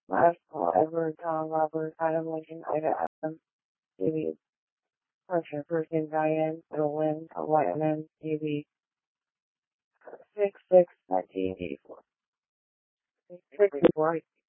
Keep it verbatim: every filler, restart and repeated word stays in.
Last call, Edward, Tom, Robert, Adam, Lincoln, Ida, Adam, David, Archer, Person, Diane, Little Lynn, Whiteman, David, six six nineteen eighty four. Six four.